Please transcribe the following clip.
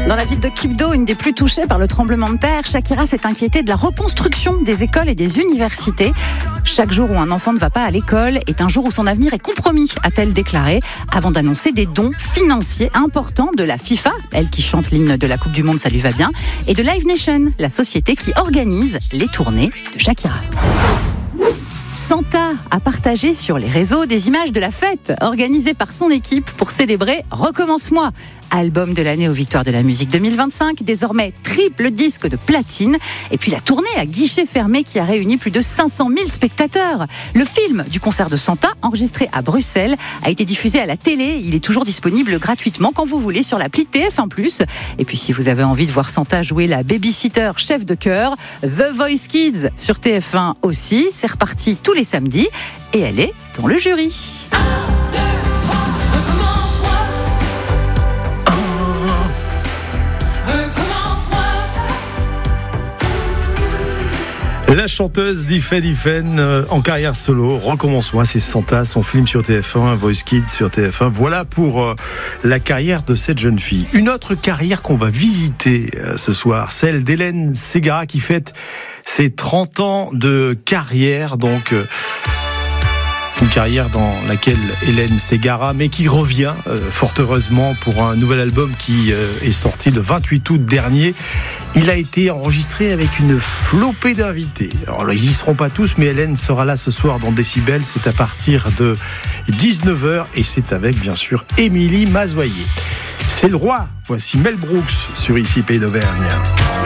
Dans la ville de Quibdó, une des plus touchées par le tremblement de terre, Shakira s'est inquiétée de la reconstruction des écoles et des universités. Chaque jour où un enfant ne va pas à l'école est un jour où son avenir est compromis, a-t-elle déclaré, avant d'annoncer des dons financiers importants de la FIFA, elle qui chante l'hymne de la Coupe du Monde, ça lui va bien, et de Live Nation, la société qui organise les tournées de Shakira. Santa a partagé sur les réseaux des images de la fête organisée par son équipe pour célébrer Recommence-moi, album de l'année aux Victoires de la musique 2025, désormais triple disque de platine, et puis la tournée à guichet fermé qui a réuni plus de 500 000 spectateurs. Le film du concert de Santa, enregistré à Bruxelles, a été diffusé à la télé. Il est toujours disponible gratuitement quand vous voulez sur l'appli TF1+. Et puis si vous avez envie de voir Santa jouer la babysitter chef de chœur, The Voice Kids sur TF1 aussi, c'est reparti tous les samedis et elle est dans le jury. La chanteuse d'Ifen en carrière solo, Recommence-moi, c'est Santa, son film sur TF1, Voice Kids sur TF1. Voilà pour la carrière de cette jeune fille. Une autre carrière qu'on va visiter ce soir, celle d'Hélène Ségara qui fête ses 30 ans de carrière, donc une carrière dans laquelle Hélène Ségara, mais qui revient fort heureusement pour un nouvel album qui est sorti le 28 août dernier. Il a été enregistré avec une flopée d'invités. Alors là, ils y seront pas tous, mais Hélène sera là ce soir dans Décibel. C'est à partir de 19h et c'est avec bien sûr Émilie Mazoyer. C'est le roi. Voici Mel Brooks sur ICI Pays d'Auvergne.